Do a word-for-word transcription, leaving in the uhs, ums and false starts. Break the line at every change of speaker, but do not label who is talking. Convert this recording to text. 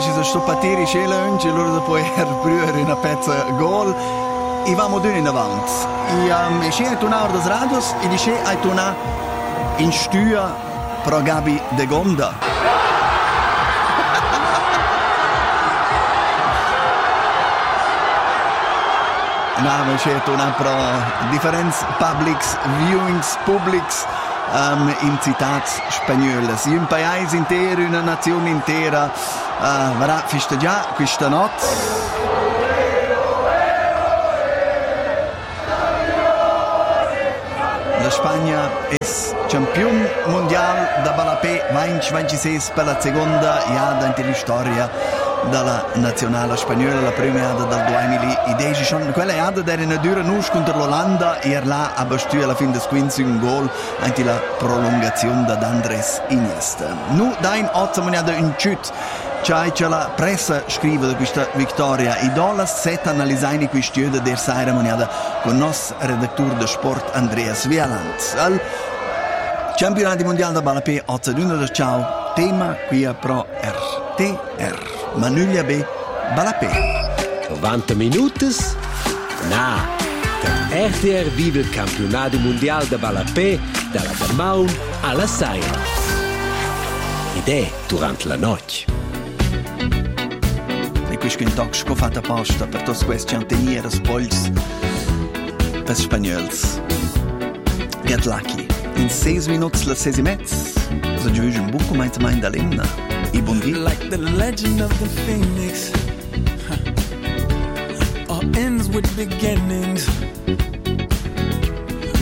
ci sono stoppatiri challenge e loro dopo er brüher una pezza gol e vamo due in avanti. E um, e c'è tornato das radios e dice hai tornato in stua pro Gabi de Gonda. No, ma c'è tornato pro difference publics viewings publics um, in città spagnole. Un paese intero, una nazione intera uh, verrà festeggiata questa notte. La Spagna è campione mondiale da Balapé venti ventisei per la seconda iada in storia della nazionale spagnola, la prima iada del duemiladieci. Quella iada era una dura nusch contro l'Olanda e là a bastia alla fine del quindici un gol anche la prolungazione da Andrés Iniesta. Nu da in otto mondiale in chut. C'è la pressa scrive di questa vittoria e do la sette analisai di questione der saira mondiale con nos redattore de sport Andreas Wieland. Al campionato mondiale da Balapé otto del ciao tema qui a pro R T R Manuglia B Balapé
novanta minuti na der R T R vive il campionato mondiale da Balapé dalla Damaun alla Saira ed è durante la notte.
E questo è un talk che fatto apposta per tutti questi antenieri spogli per spagnoli. Get lucky. In sei minuti la sei e mezza so giuge un buco mai mai da lenna e buon dì.
Like the legend of the phoenix, huh. All ends with beginnings.